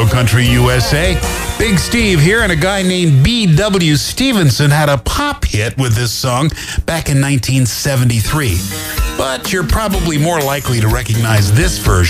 Metro Country USA. Big Steve here, and a guy named B.W. Stevenson had a pop hit with this song back in 1973. But you're probably more likely to recognize this version